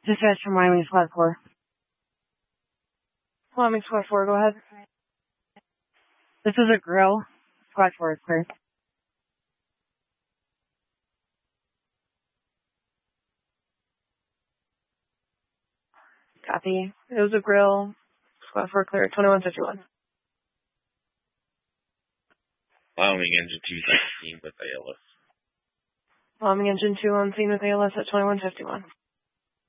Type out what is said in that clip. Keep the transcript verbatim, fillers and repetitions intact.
Dispatch from Wyoming Squad four. Wyoming Squad four, go ahead. This is a grill. Squad four is clear. Copy. It was a grill. Squad four clear. twenty-one fifty-one. Wyoming Engine two sixteen with A L S. Wyoming Engine two on scene with A L S at twenty-one fifty-one.